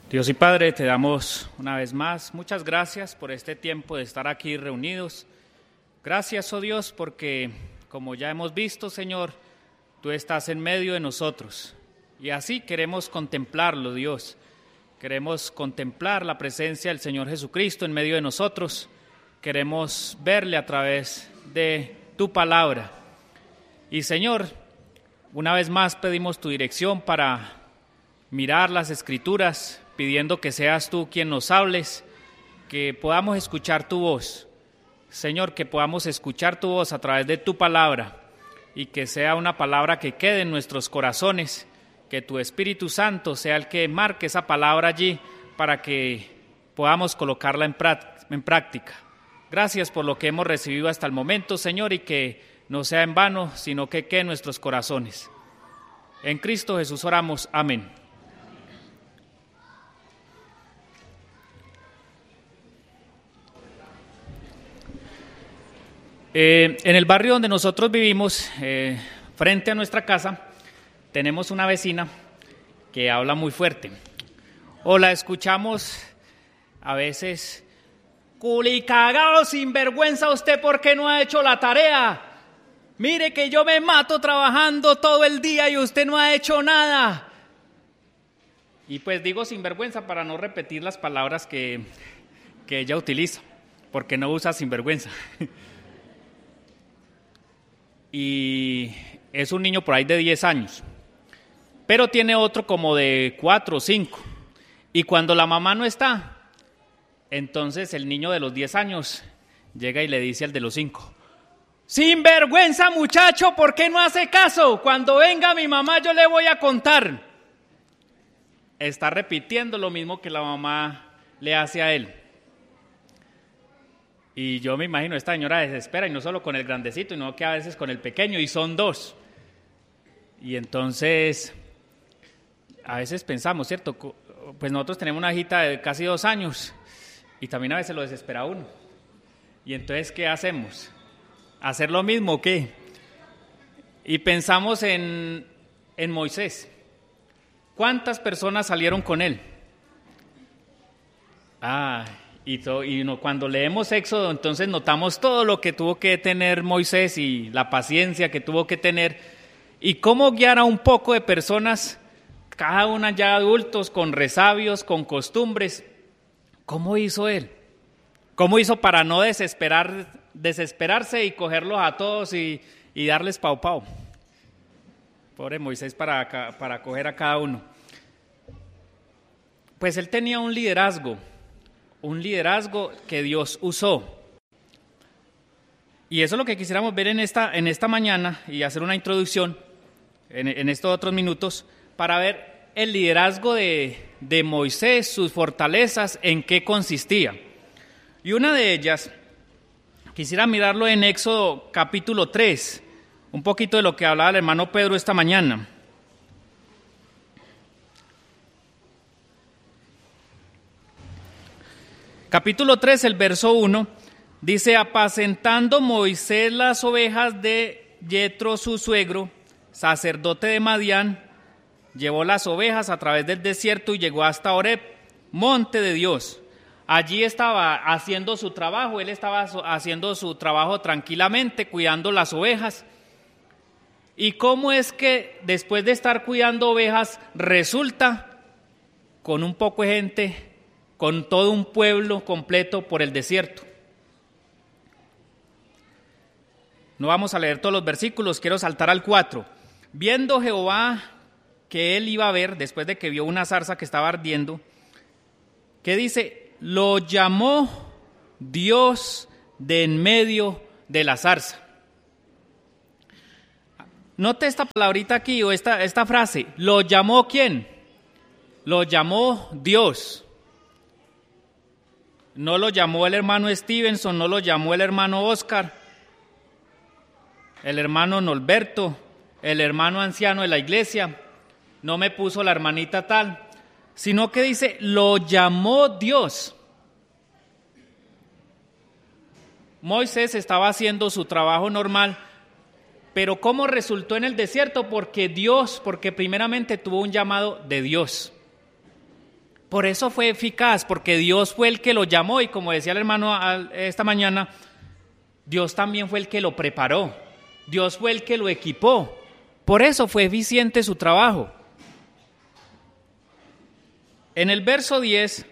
Dios y Padre, te damos una vez más muchas gracias por este tiempo de estar aquí reunidos. Gracias, oh Dios, porque como ya hemos visto, Señor, tú estás en medio de nosotros. Y así queremos contemplarlo, Dios. Queremos contemplar la presencia del Señor Jesucristo en medio de nosotros. Queremos verle a través de tu palabra. Y Señor, una vez más pedimos tu dirección para mirar las Escrituras, pidiendo que seas tú quien nos hables, que podamos escuchar tu voz. Señor, que podamos escuchar tu voz a través de tu palabra y que sea una palabra que quede en nuestros corazones, que tu Espíritu Santo sea el que marque esa palabra allí para que podamos colocarla en práctica. Gracias por lo que hemos recibido hasta el momento, Señor, y que no sea en vano, sino que quede en nuestros corazones. En Cristo Jesús oramos. Amén. En el barrio donde nosotros vivimos, frente a nuestra casa, tenemos una vecina que habla muy fuerte. O la escuchamos a veces: "Culicagao, sinvergüenza usted, ¿por qué no ha hecho la tarea? Mire que yo me mato trabajando todo el día y usted no ha hecho nada". Y pues digo sinvergüenza para no repetir las palabras que ella utiliza, porque no usa sinvergüenza. Y es un niño por ahí de 10 años, pero tiene otro como de 4 o 5. Y cuando la mamá no está, entonces el niño de los 10 años llega y le dice al de los 5: "Sinvergüenza muchacho, ¿por qué no hace caso? Cuando venga mi mamá yo le voy a contar". Está repitiendo lo mismo que la mamá le hace a él. Y yo me imagino, esta señora desespera, y no solo con el grandecito, sino que a veces con el pequeño, y son 2. Y entonces, a veces pensamos, ¿cierto? Pues nosotros tenemos una hijita de casi 2 años, y también a veces lo desespera uno. Y entonces, ¿qué hacemos? ¿Hacer lo mismo o qué? Y pensamos en Moisés. ¿Cuántas personas salieron con él? Cuando leemos Éxodo, entonces notamos todo lo que tuvo que tener Moisés y la paciencia que tuvo que tener, y cómo guiar a un poco de personas, cada una ya adultos, con resabios, con costumbres. ¿Cómo hizo él? ¿Cómo hizo para no desesperarse y cogerlos a todos y darles pau pau? Pobre Moisés para coger a cada uno. Pues él tenía un liderazgo que Dios usó. Y eso es lo que quisiéramos ver en esta mañana, y hacer una introducción en estos otros minutos para ver el liderazgo de Moisés, sus fortalezas, en qué consistía. Y una de ellas, quisiera mirarlo en Éxodo capítulo 3, un poquito de lo que hablaba el hermano Pedro esta mañana. Capítulo 3, el verso 1, dice: "Apacentando Moisés las ovejas de Yetro su suegro, sacerdote de Madián, llevó las ovejas a través del desierto y llegó hasta Horeb, monte de Dios. Allí estaba haciendo su trabajo, él estaba haciendo su trabajo tranquilamente, cuidando las ovejas. ¿Y cómo es que después de estar cuidando ovejas, resulta con un poco de gente, con todo un pueblo completo por el desierto? No vamos a leer todos los versículos, quiero saltar al 4. Viendo Jehová que él iba a ver, después de que vio una zarza que estaba ardiendo, ¿qué dice? Lo llamó Dios de en medio de la zarza. Note esta palabrita aquí, o esta frase. ¿Lo llamó quién? Lo llamó Dios. No lo llamó el hermano Stevenson, no lo llamó el hermano Oscar, el hermano Norberto, el hermano anciano de la iglesia, no me puso la hermanita tal, sino que dice, lo llamó Dios. Moisés estaba haciendo su trabajo normal, pero ¿cómo resultó en el desierto? Porque primeramente tuvo un llamado de Dios. Por eso fue eficaz, porque Dios fue el que lo llamó y como decía el hermano esta mañana, Dios también fue el que lo preparó, Dios fue el que lo equipó. Por eso fue eficiente su trabajo. En el verso 10,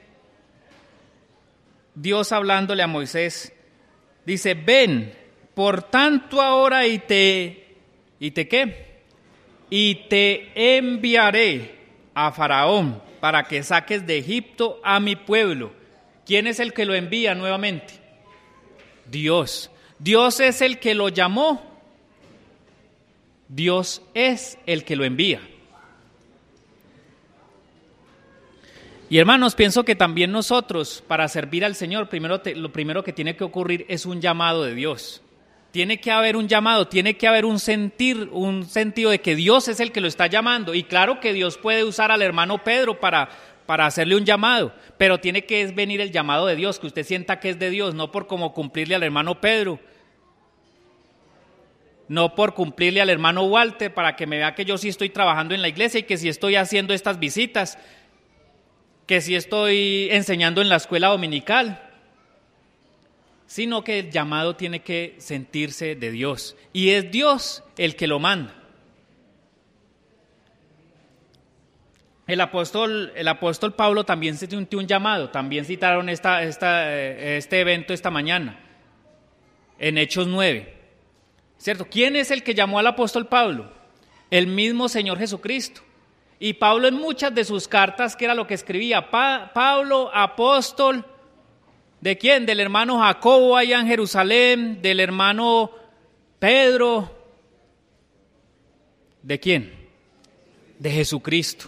Dios hablándole a Moisés, dice, ven, por tanto ahora y te ¿qué? Y te enviaré a Faraón para que saques de Egipto a mi pueblo. ¿Quién es el que lo envía nuevamente? Dios. Dios es el que lo llamó. Dios es el que lo envía. Y hermanos, pienso que también nosotros, para servir al Señor, lo primero que tiene que ocurrir es un llamado de Dios. Tiene que haber un llamado, tiene que haber un sentido de que Dios es el que lo está llamando. Y claro que Dios puede usar al hermano Pedro para hacerle un llamado, pero tiene que venir el llamado de Dios, que usted sienta que es de Dios, no por como cumplirle al hermano Pedro, no por cumplirle al hermano Walter, para que me vea que yo sí estoy trabajando en la iglesia y que sí estoy haciendo estas visitas, que sí estoy enseñando en la escuela dominical, sino que el llamado tiene que sentirse de Dios, y es Dios el que lo manda. El apóstol Pablo también se sintió un llamado, también citaron este evento esta mañana, en Hechos 9, ¿cierto? ¿Quién es el que llamó al apóstol Pablo? El mismo Señor Jesucristo. Y Pablo en muchas de sus cartas, ¿qué era lo que escribía? Pablo, apóstol, ¿de quién? Del hermano Jacobo allá en Jerusalén, del hermano Pedro. ¿De quién? De Jesucristo.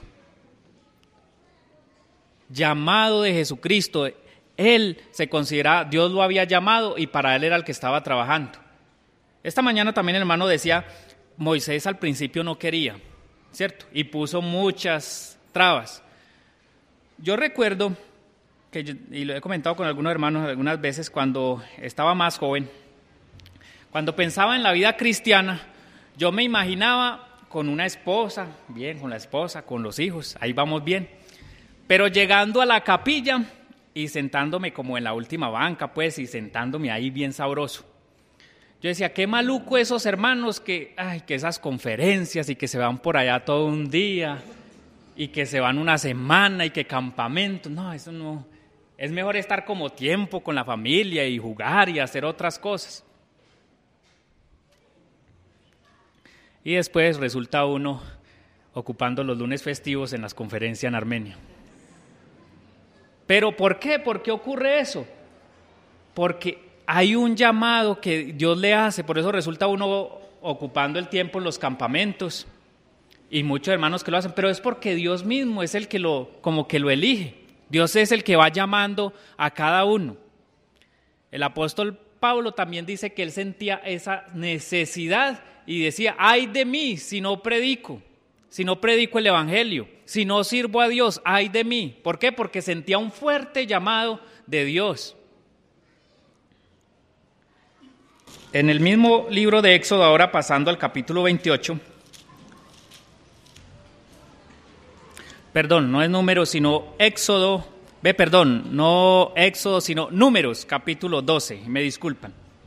Llamado de Jesucristo. Él se consideraba, Dios lo había llamado y para él era el que estaba trabajando. Esta mañana también el hermano decía, Moisés al principio no quería, ¿cierto? Y puso muchas trabas. Yo recuerdo y lo he comentado con algunos hermanos algunas veces, cuando estaba más joven, cuando pensaba en la vida cristiana, yo me imaginaba con una esposa, bien, con la esposa, con los hijos, ahí vamos bien, pero llegando a la capilla y sentándome como en la última banca, pues, y sentándome ahí bien sabroso. Yo decía, qué maluco esos hermanos que esas conferencias y que se van por allá todo un día y que se van una semana y que campamento. No, eso no. Es mejor estar como tiempo con la familia y jugar y hacer otras cosas. Y después resulta uno ocupando los lunes festivos en las conferencias en Armenia. ¿Pero por qué? ¿Por qué ocurre eso? Porque hay un llamado que Dios le hace, por eso resulta uno ocupando el tiempo en los campamentos, y muchos hermanos que lo hacen, pero es porque Dios mismo es el que como que lo elige. Dios es el que va llamando a cada uno. El apóstol Pablo también dice que él sentía esa necesidad y decía, ay de mí si no predico el evangelio, si no sirvo a Dios, ay de mí. ¿Por qué? Porque sentía un fuerte llamado de Dios. En el mismo libro de Éxodo, ahora pasando al capítulo 28, perdón, no es Números, sino Éxodo, no Éxodo, sino Números, capítulo 12, me disculpan.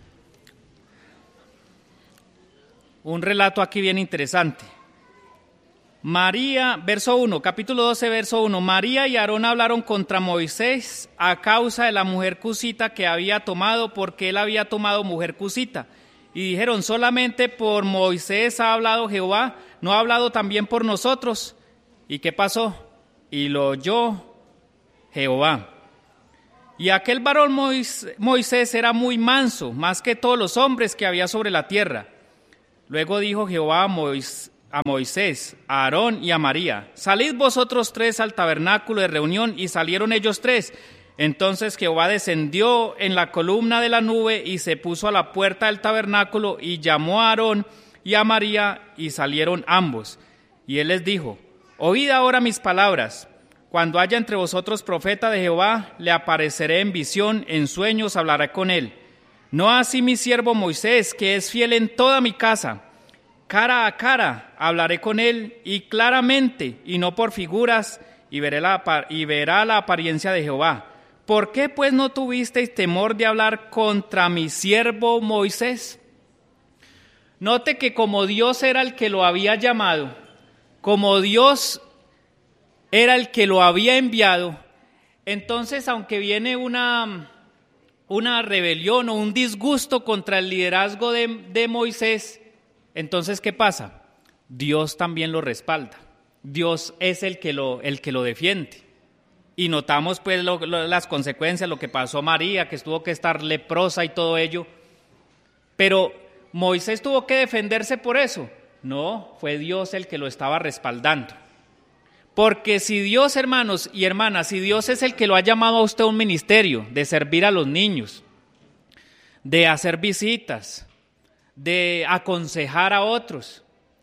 Un relato aquí bien interesante. María, verso 1, capítulo 12, verso 1, María y Aarón hablaron contra Moisés a causa de la mujer cusita que había tomado, porque él había tomado mujer cusita. Y dijeron, solamente por Moisés ha hablado Jehová, ¿no ha hablado también por nosotros? ¿Y qué pasó? Y lo oyó Jehová. Y aquel varón Moisés era muy manso, más que todos los hombres que había sobre la tierra. Luego dijo Jehová a Moisés, a Aarón y a María, salid vosotros tres al tabernáculo de reunión, y salieron ellos tres. Entonces Jehová descendió en la columna de la nube y se puso a la puerta del tabernáculo y llamó a Aarón y a María, y salieron ambos. Y él les dijo, oíd ahora mis palabras. Cuando haya entre vosotros profeta de Jehová, le apareceré en visión, en sueños hablaré con él. No así mi siervo Moisés, que es fiel en toda mi casa. Cara a cara hablaré con él, y claramente, y no por figuras, y verá la apariencia de Jehová. ¿Por qué pues no tuvisteis temor de hablar contra mi siervo Moisés? Note que como Dios era el que lo había llamado, como Dios era el que lo había enviado, entonces aunque viene una rebelión o un disgusto contra el liderazgo de Moisés, entonces ¿qué pasa? Dios también lo respalda. Dios es el que lo defiende. Y notamos pues las consecuencias, lo que pasó a María, que tuvo que estar leprosa y todo ello. Pero ¿Moisés tuvo que defenderse por eso? No, fue Dios el que lo estaba respaldando. Porque si Dios, hermanos y hermanas, si Dios es el que lo ha llamado a usted a un ministerio, de servir a los niños, de hacer visitas, de aconsejar a otros,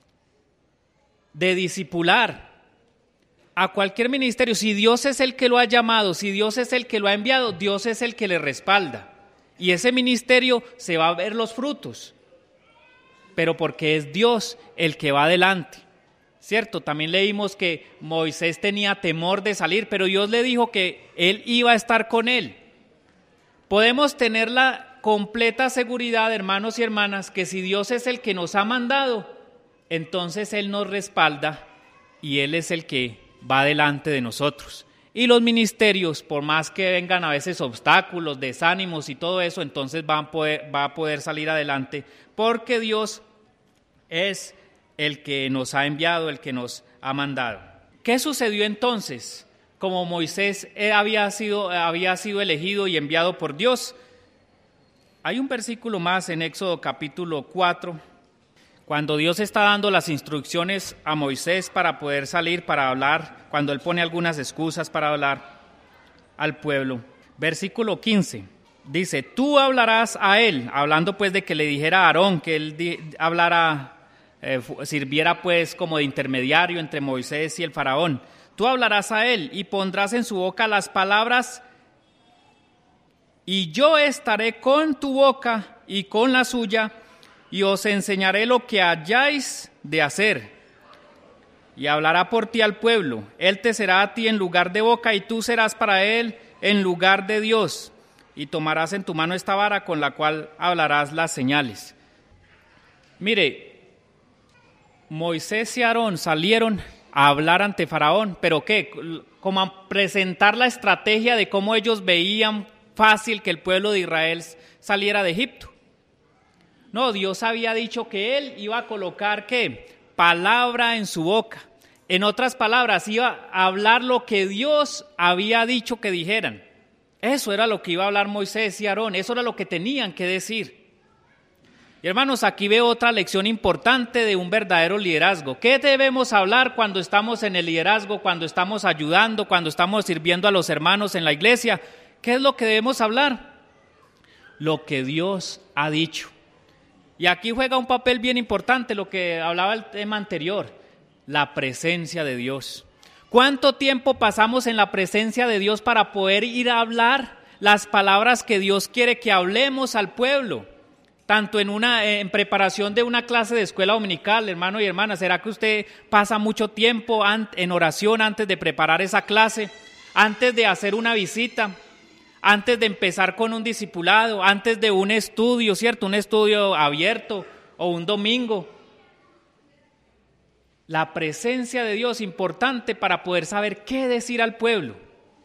de discipular, a cualquier ministerio, si Dios es el que lo ha llamado, si Dios es el que lo ha enviado, Dios es el que le respalda. Y ese ministerio se va a ver los frutos, pero porque es Dios el que va adelante. ¿Cierto? También leímos que Moisés tenía temor de salir, pero Dios le dijo que él iba a estar con él. Podemos tener la completa seguridad, hermanos y hermanas, que si Dios es el que nos ha mandado, entonces Él nos respalda y Él es el que va delante de nosotros. Y los ministerios, por más que vengan a veces obstáculos, desánimos y todo eso, entonces va a poder salir adelante, porque Dios es el que nos ha enviado, el que nos ha mandado. ¿Qué sucedió entonces? Como Moisés había sido elegido y enviado por Dios. Hay un versículo más en Éxodo capítulo 4, cuando Dios está dando las instrucciones a Moisés para poder salir, para hablar, cuando él pone algunas excusas para hablar al pueblo. Versículo 15, dice, tú hablarás a él, hablando pues de que le dijera a Aarón, que él sirviera pues como de intermediario entre Moisés y el faraón. Tú hablarás a él y pondrás en su boca las palabras, y yo estaré con tu boca y con la suya, y os enseñaré lo que hayáis de hacer. Y hablará por ti al pueblo. Él te será a ti en lugar de boca, y tú serás para él en lugar de Dios. Y tomarás en tu mano esta vara con la cual hablarás las señales. Mire, Moisés y Aarón salieron a hablar ante Faraón, pero ¿qué? Como a presentar la estrategia de cómo ellos veían fácil que el pueblo de Israel saliera de Egipto. No, Dios había dicho que Él iba a colocar, ¿qué? Palabra en su boca. En otras palabras, iba a hablar lo que Dios había dicho que dijeran. Eso era lo que iba a hablar Moisés y Aarón, eso era lo que tenían que decir. Y hermanos, aquí veo otra lección importante de un verdadero liderazgo. ¿Qué debemos hablar cuando estamos en el liderazgo, cuando estamos ayudando, cuando estamos sirviendo a los hermanos en la iglesia? ¿Qué es lo que debemos hablar? Lo que Dios ha dicho. Y aquí juega un papel bien importante lo que hablaba el tema anterior, la presencia de Dios. ¿Cuánto tiempo pasamos en la presencia de Dios para poder ir a hablar las palabras que Dios quiere que hablemos al pueblo? Tanto en preparación de una clase de escuela dominical, hermano y hermana, ¿será que usted pasa mucho tiempo en oración antes de preparar esa clase, antes de hacer una visita, antes de empezar con un discipulado, antes de un estudio, ¿cierto? Un estudio abierto o un domingo? La presencia de Dios es importante para poder saber qué decir al pueblo.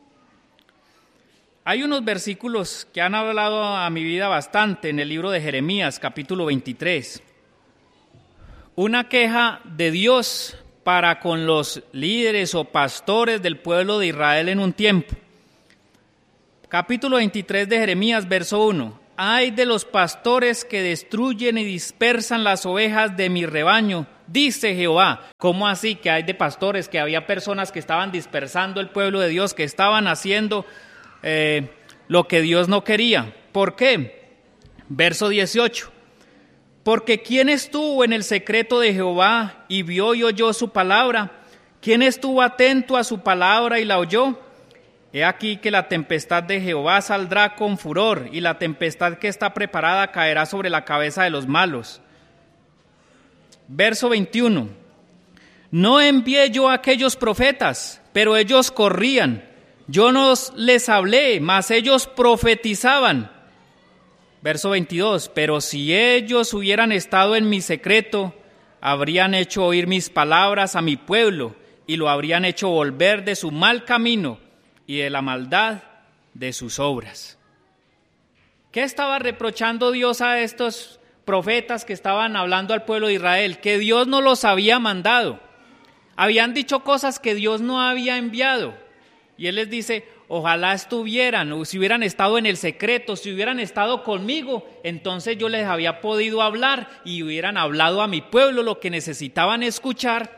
Hay unos versículos que han hablado a mi vida bastante en el libro de Jeremías, capítulo 23. Una queja de Dios para con los líderes o pastores del pueblo de Israel en un tiempo. Capítulo 23 de Jeremías, verso 1. Ay de los pastores que destruyen y dispersan las ovejas de mi rebaño, dice Jehová. ¿Cómo así que hay de pastores? Que había personas que estaban dispersando el pueblo de Dios, que estaban haciendo lo que Dios no quería. ¿Por qué? Verso 18. Porque ¿quién estuvo en el secreto de Jehová y vio y oyó su palabra? ¿Quién estuvo atento a su palabra y la oyó? He aquí que la tempestad de Jehová saldrá con furor, y la tempestad que está preparada caerá sobre la cabeza de los malos. Verso 21. No envié yo a aquellos profetas, pero ellos corrían. Yo no les hablé, mas ellos profetizaban. Verso 22, pero si ellos hubieran estado en mi secreto, habrían hecho oír mis palabras a mi pueblo y lo habrían hecho volver de su mal camino y de la maldad de sus obras. ¿Qué estaba reprochando Dios a estos profetas que estaban hablando al pueblo de Israel? Que Dios no los había mandado. Habían dicho cosas que Dios no había enviado. Y Él les dice, ojalá estuvieran, o si hubieran estado en el secreto, si hubieran estado conmigo, entonces yo les había podido hablar y hubieran hablado a mi pueblo lo que necesitaban escuchar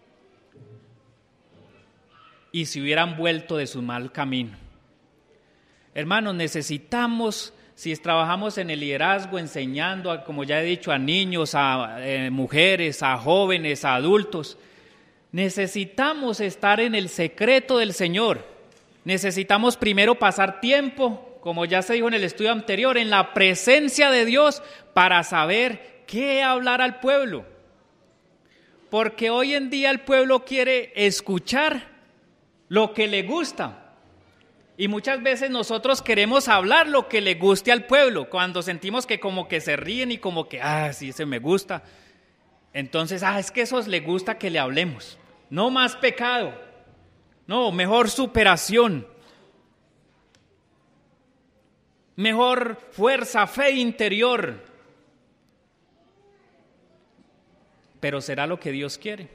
y se hubieran vuelto de su mal camino. Hermanos, necesitamos, si trabajamos en el liderazgo, enseñando, como ya he dicho, a niños, a mujeres, a jóvenes, a adultos, necesitamos estar en el secreto del Señor. Necesitamos primero pasar tiempo, como ya se dijo en el estudio anterior, en la presencia de Dios para saber qué hablar al pueblo. Porque hoy en día el pueblo quiere escuchar lo que le gusta. Y muchas veces nosotros queremos hablar lo que le guste al pueblo, cuando sentimos que como que se ríen y como que, sí, ese me gusta. Entonces, es que eso le gusta que le hablemos. No más pecado. No, mejor superación, mejor fuerza, fe interior. Pero será lo que Dios quiere.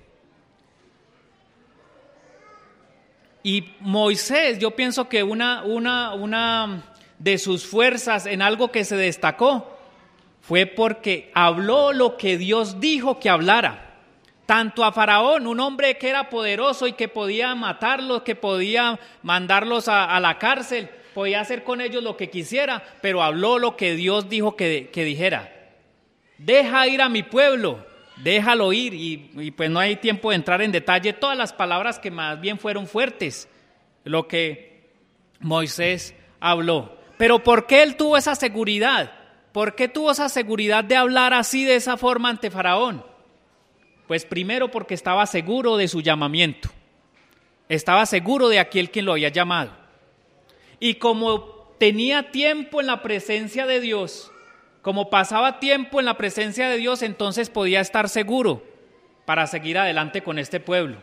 Y Moisés, yo pienso que una de sus fuerzas en algo que se destacó fue porque habló lo que Dios dijo que hablara. Tanto a Faraón, un hombre que era poderoso y que podía matarlos, que podía mandarlos a la cárcel, podía hacer con ellos lo que quisiera, pero habló lo que Dios dijo que dijera. Deja ir a mi pueblo, déjalo ir. Y pues no hay tiempo de entrar en detalle todas las palabras que más bien fueron fuertes, lo que Moisés habló. Pero ¿por qué él tuvo esa seguridad? ¿Por qué tuvo esa seguridad de hablar así, de esa forma ante Faraón? Pues primero porque estaba seguro de su llamamiento, estaba seguro de aquel quien lo había llamado. Y como tenía tiempo en la presencia de Dios, como pasaba tiempo en la presencia de Dios, entonces podía estar seguro para seguir adelante con este pueblo.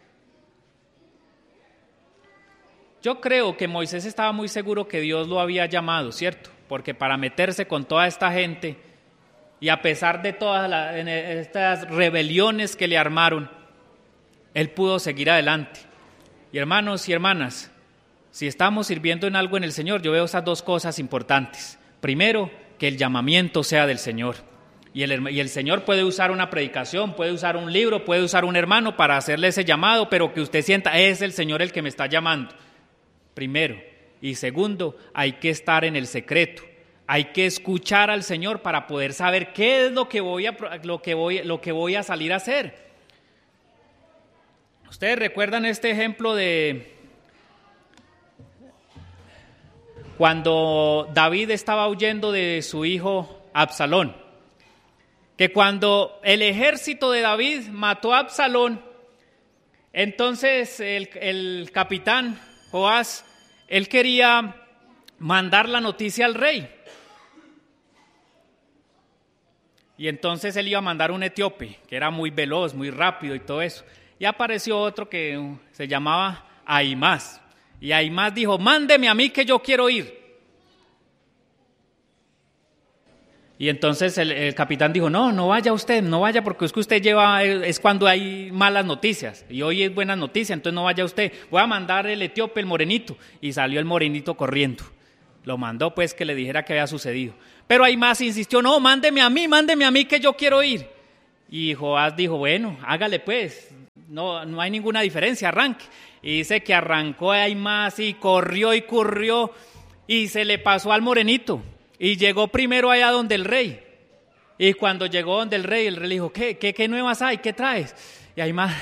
Yo creo que Moisés estaba muy seguro que Dios lo había llamado, ¿cierto? Porque para meterse con toda esta gente, y a pesar de todas estas rebeliones que le armaron, él pudo seguir adelante. Y hermanos y hermanas, si estamos sirviendo en algo en el Señor, yo veo esas dos cosas importantes. Primero, que el llamamiento sea del Señor. Y el Señor puede usar una predicación, puede usar un libro, puede usar un hermano para hacerle ese llamado, pero que usted sienta, es el Señor el que me está llamando. Primero. Y segundo, hay que estar en el secreto. Hay que escuchar al Señor para poder saber qué es lo que voy a salir a hacer. Ustedes recuerdan este ejemplo de cuando David estaba huyendo de su hijo Absalón, que cuando el ejército de David mató a Absalón, entonces el capitán Joás, él quería mandar la noticia al rey. Y entonces él iba a mandar un etíope, que era muy veloz, muy rápido y todo eso. Y apareció otro que se llamaba Ahimás. Y Ahimás dijo, mándeme a mí que yo quiero ir. Y entonces el capitán dijo, no vaya usted, no vaya porque es que usted es cuando hay malas noticias. Y hoy es buena noticia, entonces no vaya usted. Voy a mandar el etíope, el morenito. Y salió el morenito corriendo. Lo mandó pues que le dijera qué había sucedido. Pero Ahimás insistió, no, mándeme a mí que yo quiero ir. Y Joás dijo, bueno, hágale pues, no hay ninguna diferencia, arranque. Y dice que arrancó Ahimás y corrió y se le pasó al morenito. Y llegó primero allá donde el rey. Y cuando llegó donde el rey le dijo, ¿qué nuevas hay? ¿Qué traes? Y Ahimás,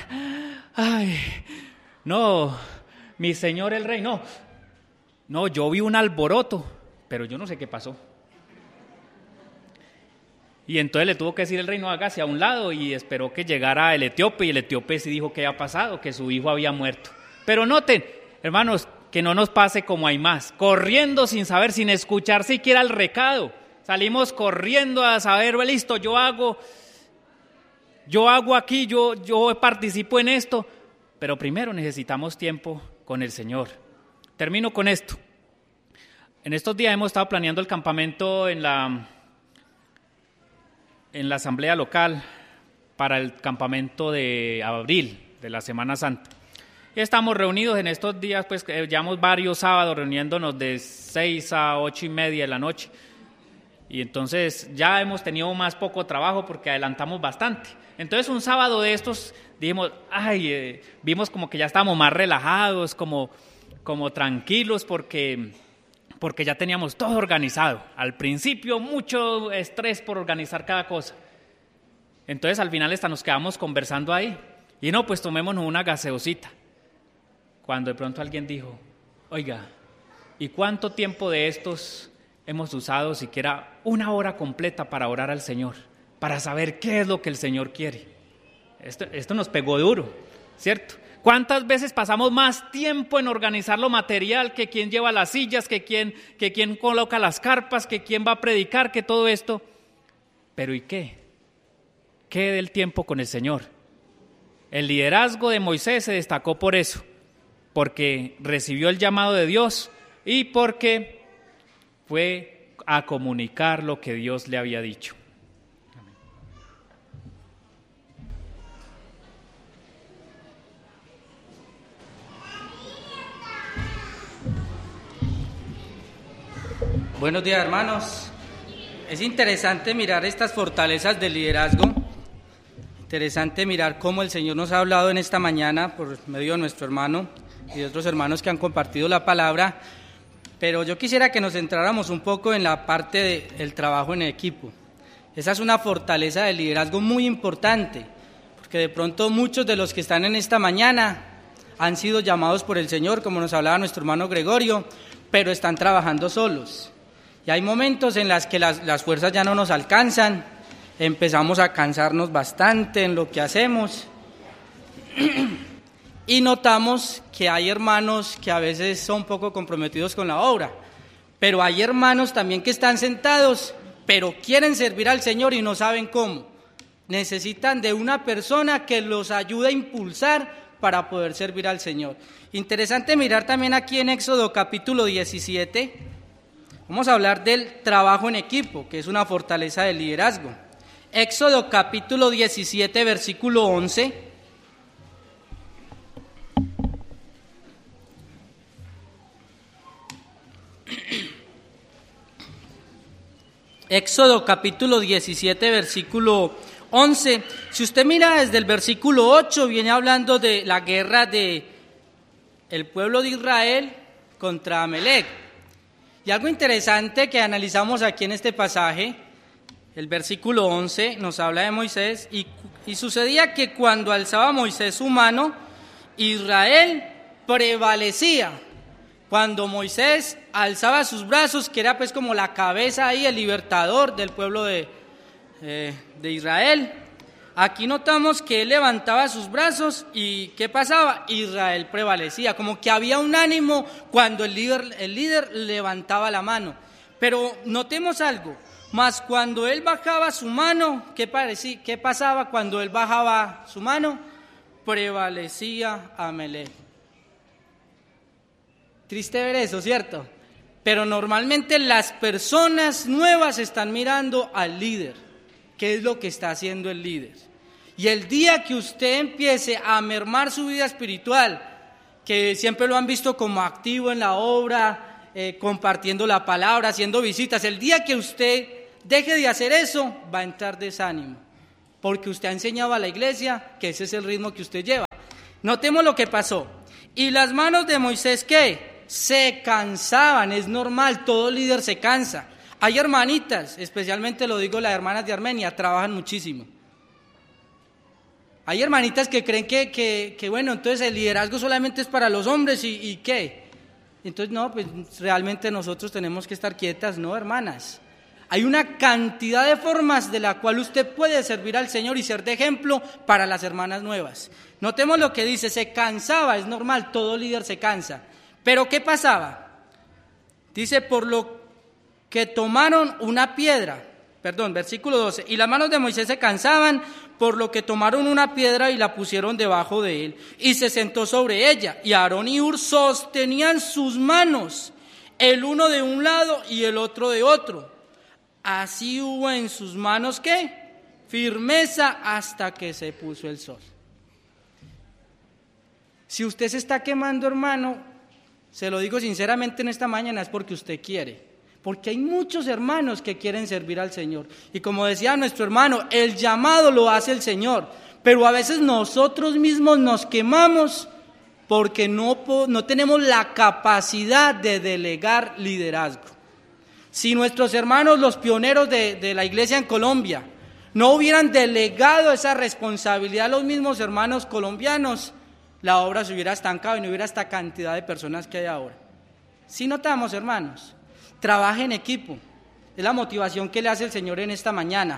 no, mi señor el rey, no, yo vi un alboroto, pero yo no sé qué pasó. Y entonces le tuvo que decir el rey, no, hágase a un lado, y esperó que llegara el etíope, y el etíope sí dijo qué había pasado, que su hijo había muerto. Pero noten, hermanos, que no nos pase como hay más, corriendo sin saber, sin escuchar siquiera el recado. Salimos corriendo a saber, listo, yo hago aquí, yo participo en esto, pero primero necesitamos tiempo con el Señor. Termino con esto. En estos días hemos estado planeando el campamento en la asamblea local para el campamento de abril, de la Semana Santa. Y estamos reunidos en estos días, pues llevamos varios sábados reuniéndonos de 6 a 8:30 de la noche. Y entonces ya hemos tenido más poco trabajo porque adelantamos bastante. Entonces un sábado de estos dijimos, vimos como que ya estábamos más relajados, como tranquilos porque ya teníamos todo organizado. Al principio mucho estrés por organizar cada cosa. Entonces al final hasta nos quedamos conversando ahí. Y no, pues tomémonos una gaseosita. Cuando de pronto alguien dijo, oiga, ¿y cuánto tiempo de estos hemos usado siquiera una hora completa para orar al Señor? Para saber qué es lo que el Señor quiere. Esto nos pegó duro, ¿cierto? ¿Cuántas veces pasamos más tiempo en organizar lo material, que quién lleva las sillas, que quién coloca las carpas, que quién va a predicar, que todo esto? Pero ¿y qué? ¿Qué del tiempo con el Señor? El liderazgo de Moisés se destacó por eso, porque recibió el llamado de Dios y porque fue a comunicar lo que Dios le había dicho. Buenos días, hermanos. Es interesante mirar estas fortalezas del liderazgo. Interesante mirar cómo el Señor nos ha hablado en esta mañana por medio de nuestro hermano y de otros hermanos que han compartido la palabra. Pero yo quisiera que nos centráramos un poco en la parte del trabajo en equipo. Esa es una fortaleza del liderazgo muy importante, porque de pronto muchos de los que están en esta mañana han sido llamados por el Señor, como nos hablaba nuestro hermano Gregorio, pero están trabajando solos. Y hay momentos en los que las fuerzas ya no nos alcanzan, empezamos a cansarnos bastante en lo que hacemos y notamos que hay hermanos que a veces son poco comprometidos con la obra, pero hay hermanos también que están sentados, pero quieren servir al Señor y no saben cómo. Necesitan de una persona que los ayude a impulsar para poder servir al Señor. Interesante mirar también aquí en Éxodo capítulo 17, vamos a hablar del trabajo en equipo, que es una fortaleza del liderazgo. Éxodo capítulo 17, versículo 11. Éxodo capítulo 17, versículo 11. Si usted mira desde el versículo 8, viene hablando de la guerra de el pueblo de Israel contra Amalec. Y algo interesante que analizamos aquí en este pasaje, el versículo 11 nos habla de Moisés, y sucedía que cuando alzaba Moisés su mano, Israel prevalecía. Cuando Moisés alzaba sus brazos, que era pues como la cabeza ahí, el libertador del pueblo de Israel, aquí notamos que él levantaba sus brazos y ¿qué pasaba? Israel prevalecía, como que había un ánimo cuando el líder levantaba la mano. Pero notemos algo, más cuando él bajaba su mano, ¿qué pasaba cuando él bajaba su mano? Prevalecía Amalec. Triste ver eso, ¿cierto? Pero normalmente las personas nuevas están mirando al líder. ¿Qué es lo que está haciendo el líder? Y el día que usted empiece a mermar su vida espiritual, que siempre lo han visto como activo en la obra, compartiendo la palabra, haciendo visitas, el día que usted deje de hacer eso, va a entrar desánimo, porque usted ha enseñado a la iglesia que ese es el ritmo que usted lleva. Notemos lo que pasó. Y las manos de Moisés, ¿qué? Se cansaban, es normal, todo líder se cansa. Hay hermanitas, especialmente lo digo las hermanas de Armenia, trabajan muchísimo. Hay hermanitas que creen que bueno, entonces el liderazgo solamente es para los hombres y ¿qué? Entonces no, pues realmente nosotros tenemos que estar quietas, ¿no, hermanas? Hay una cantidad de formas de la cual usted puede servir al Señor y ser de ejemplo para las hermanas nuevas. Notemos lo que dice, se cansaba, es normal, todo líder se cansa. Pero ¿qué pasaba? Dice, por lo que tomaron una piedra, versículo 12, y las manos de Moisés se cansaban, por lo que tomaron una piedra y la pusieron debajo de él, y se sentó sobre ella, y Aarón y Hur sostenían sus manos, el uno de un lado y el otro de otro. Así hubo en sus manos, ¿qué? Firmeza hasta que se puso el sol. Si usted se está quemando, hermano, se lo digo sinceramente en esta mañana, es porque usted quiere. Porque hay muchos hermanos que quieren servir al Señor. Y como decía nuestro hermano, el llamado lo hace el Señor. Pero a veces nosotros mismos nos quemamos porque no tenemos la capacidad de delegar liderazgo. Si nuestros hermanos, los pioneros de la iglesia en Colombia, no hubieran delegado esa responsabilidad a los mismos hermanos colombianos, la obra se hubiera estancado y no hubiera esta cantidad de personas que hay ahora. Si notamos, hermanos, trabaje en equipo. Es la motivación que le hace el Señor en esta mañana.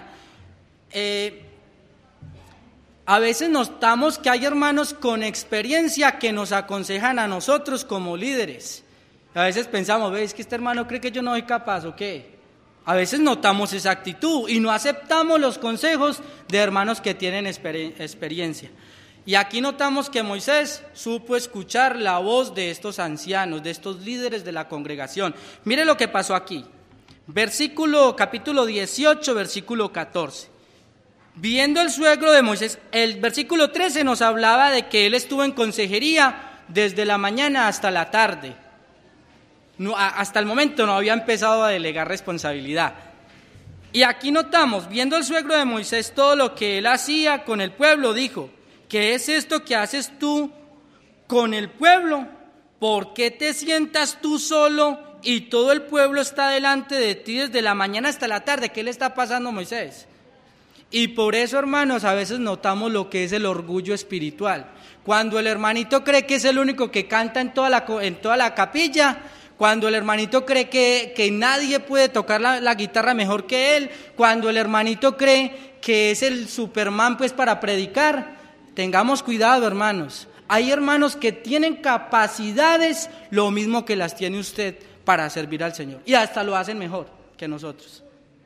A veces notamos que hay hermanos con experiencia que nos aconsejan a nosotros como líderes. A veces pensamos, ¿ves que este hermano cree que yo no soy capaz o qué? A veces notamos esa actitud y no aceptamos los consejos de hermanos que tienen experiencia. Y aquí notamos que Moisés supo escuchar la voz de estos ancianos, de estos líderes de la congregación. Mire lo que pasó aquí. Capítulo 18, versículo 14. Viendo el suegro de Moisés, el versículo 13 nos hablaba de que él estuvo en consejería desde la mañana hasta la tarde. Hasta el momento no había empezado a delegar responsabilidad. Y aquí notamos, viendo el suegro de Moisés todo lo que él hacía con el pueblo, dijo: ¿qué es esto que haces tú con el pueblo? ¿Por qué te sientas tú solo y todo el pueblo está delante de ti desde la mañana hasta la tarde? ¿Qué le está pasando a Moisés? Y por eso, hermanos, a veces notamos lo que es el orgullo espiritual. Cuando el hermanito cree que es el único que canta en toda la capilla, cuando el hermanito cree que nadie puede tocar la guitarra mejor que él, cuando el hermanito cree que es el Superman pues para predicar, tengamos cuidado, hermanos. Hay hermanos que tienen capacidades lo mismo que las tiene usted para servir al Señor, y hasta lo hacen mejor que nosotros.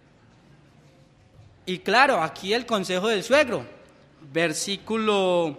Y claro, aquí el consejo del suegro, versículo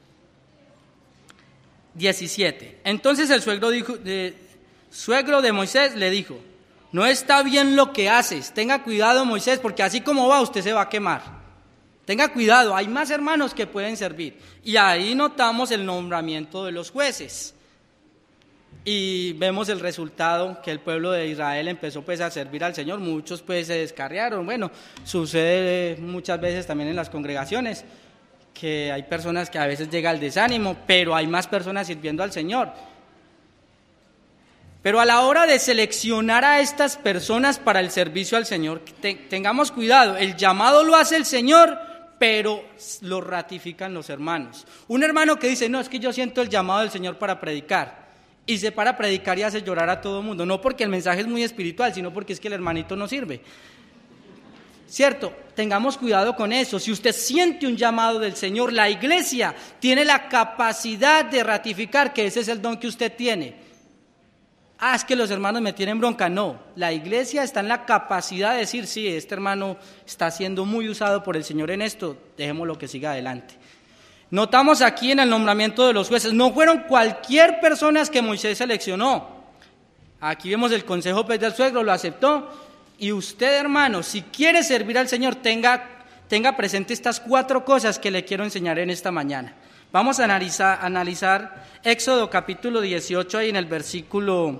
17. Entonces el suegro de Moisés le dijo: no está bien lo que haces, tenga cuidado, Moisés, porque así como va usted se va a quemar. Tenga cuidado, hay más hermanos que pueden servir. Y ahí notamos el nombramiento de los jueces. Y vemos el resultado, que el pueblo de Israel empezó pues a servir al Señor. Muchos pues se descarriaron. Bueno, sucede muchas veces también en las congregaciones, que hay personas que a veces llega el desánimo, pero hay más personas sirviendo al Señor. Pero a la hora de seleccionar a estas personas para el servicio al Señor, tengamos cuidado, el llamado lo hace el Señor, pero lo ratifican los hermanos. Un hermano que dice: no, es que yo siento el llamado del Señor para predicar, y se para a predicar y hace llorar a todo el mundo, no porque el mensaje es muy espiritual, sino porque es que el hermanito no sirve. Cierto, tengamos cuidado con eso. Si usted siente un llamado del Señor, la iglesia tiene la capacidad de ratificar que ese es el don que usted tiene. Es que los hermanos me tienen bronca. No, la iglesia está en la capacidad de decir: sí, este hermano está siendo muy usado por el Señor en esto, dejémoslo que siga adelante. Notamos aquí en el nombramiento de los jueces, no fueron cualquier persona que Moisés seleccionó. Aquí vemos el consejo pues, del suegro, lo aceptó. Y usted, hermano, si quiere servir al Señor, tenga presente estas 4 cosas que le quiero enseñar en esta mañana. Vamos a analizar Éxodo capítulo 18, ahí en el versículo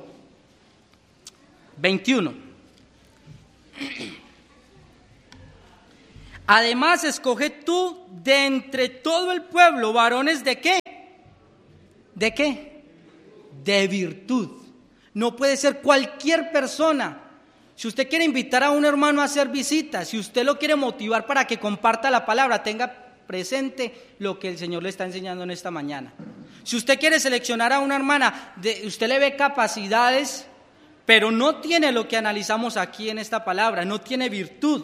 21. Además, escoge tú de entre todo el pueblo varones ¿de qué? ¿De qué? De virtud. No puede ser cualquier persona. Si usted quiere invitar a un hermano a hacer visitas, si usted lo quiere motivar para que comparta la palabra, tenga presente lo que el Señor le está enseñando en esta mañana. Si usted quiere seleccionar a una hermana, usted le ve capacidades pero no tiene lo que analizamos aquí en esta palabra, no tiene virtud.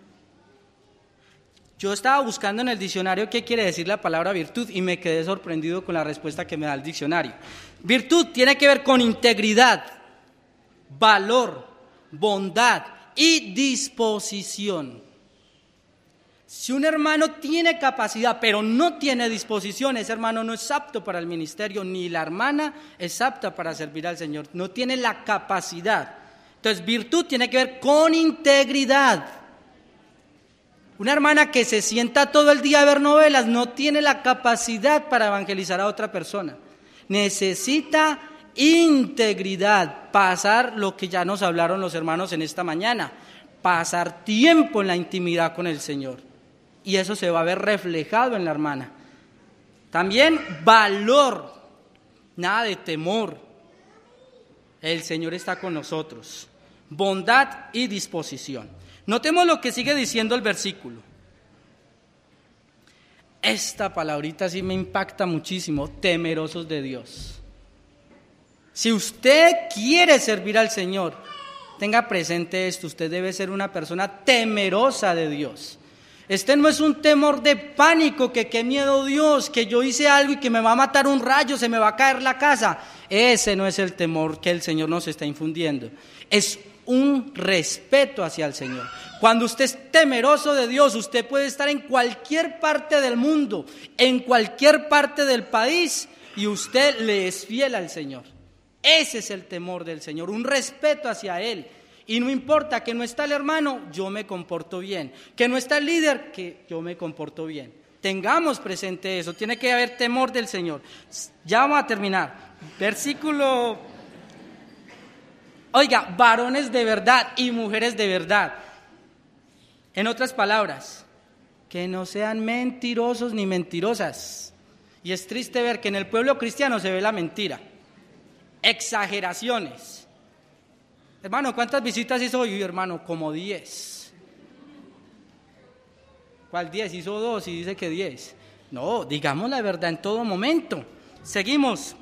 Yo estaba buscando en el diccionario qué quiere decir la palabra virtud y me quedé sorprendido con la respuesta que me da el diccionario. Virtud tiene que ver con integridad, valor, bondad y disposición. Si un hermano tiene capacidad pero no tiene disposición, ese hermano no es apto para el ministerio, ni la hermana es apta para servir al Señor, no tiene la capacidad. Entonces, virtud tiene que ver con integridad. Una hermana que se sienta todo el día a ver novelas no tiene la capacidad para evangelizar a otra persona. Necesita integridad, pasar lo que ya nos hablaron los hermanos en esta mañana, pasar tiempo en la intimidad con el Señor. Y eso se va a ver reflejado en la hermana. También valor, nada de temor. El Señor está con nosotros. Bondad y disposición. Notemos lo que sigue diciendo el versículo. Esta palabrita sí me impacta muchísimo, temerosos de Dios. Si usted quiere servir al Señor, tenga presente esto, usted debe ser una persona temerosa de Dios. Este no es un temor de pánico, que qué miedo Dios, que yo hice algo y que me va a matar un rayo, se me va a caer la casa. Ese no es el temor que el Señor nos está infundiendo. Es un respeto hacia el Señor. Cuando usted es temeroso de Dios, usted puede estar en cualquier parte del mundo, en cualquier parte del país, y usted le es fiel al Señor. Ese es el temor del Señor, un respeto hacia Él. Y no importa que no está el hermano, yo me comporto bien. Que no está el líder, que yo me comporto bien. Tengamos presente eso, tiene que haber temor del Señor. Ya vamos a terminar. Versículo... Oiga, varones de verdad y mujeres de verdad. En otras palabras, que no sean mentirosos ni mentirosas. Y es triste ver que en el pueblo cristiano se ve la mentira. Exageraciones. Hermano, ¿cuántas visitas hizo hoy, hermano? Como 10. ¿Cuál 10? Hizo 2 y dice que 10. No, digamos la verdad en todo momento. Seguimos.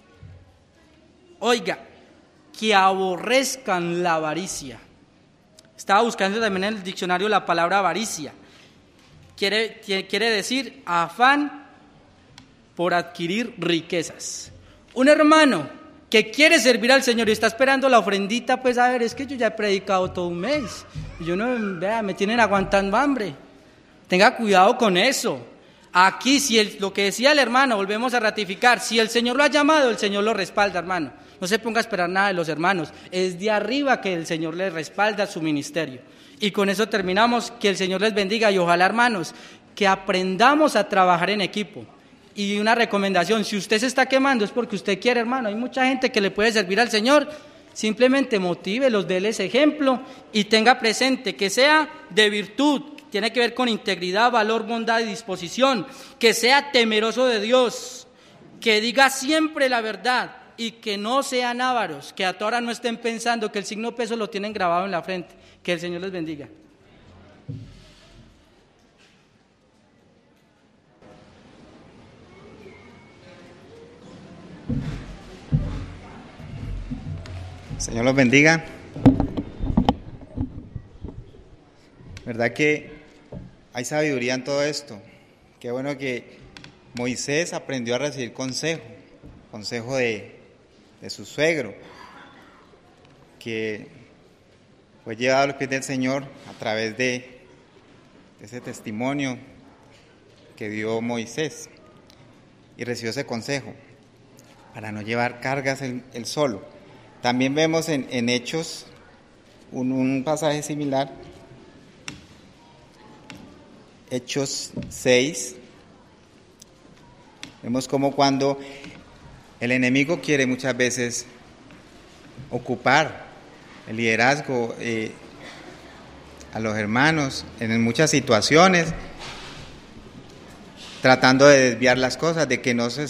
Oiga, que aborrezcan la avaricia. Estaba buscando también en el diccionario la palabra avaricia. Quiere decir afán por adquirir riquezas. Un hermano que quiere servir al Señor y está esperando la ofrendita, pues a ver, es que yo ya he predicado todo un mes, y yo no, vea, me tienen aguantando hambre. Tenga cuidado con eso. Aquí, lo que decía el hermano, volvemos a ratificar, si el Señor lo ha llamado, el Señor lo respalda, hermano. No se ponga a esperar nada de los hermanos, es de arriba que el Señor le respalda su ministerio. Y con eso terminamos, que el Señor les bendiga y ojalá, hermanos, que aprendamos a trabajar en equipo. Y una recomendación, si usted se está quemando es porque usted quiere, hermano. Hay mucha gente que le puede servir al Señor. Simplemente motívelos, déle ese ejemplo y tenga presente que sea de virtud, tiene que ver con integridad, valor, bondad y disposición, que sea temeroso de Dios, que diga siempre la verdad y que no sean ávaros, que hasta ahora no estén pensando que el signo peso lo tienen grabado en la frente. Que el Señor les bendiga. Señor los bendiga. ¿Verdad que hay sabiduría en todo esto? Qué bueno que Moisés aprendió a recibir consejo de su suegro, que fue llevado a los pies del Señor a través de ese testimonio que dio Moisés, y recibió ese consejo para no llevar cargas él solo. También vemos en Hechos un pasaje similar, Hechos 6, vemos como cuando el enemigo quiere muchas veces ocupar el liderazgo a los hermanos en muchas situaciones, tratando de desviar las cosas, de que no se